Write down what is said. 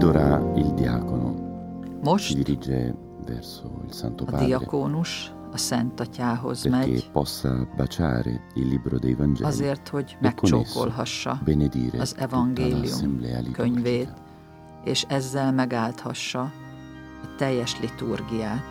Ed ora il diacono si Most dirige verso il Santo a Padre diakónus a Szent Atyához perché megy, possa baciare il libro dei Vangeli azért, hogy e con esso megcsókolhassa benedire az tutta evangélium l'assemblea könyvét, liturgica. és ezzel megáldhassa a teljes liturgiát.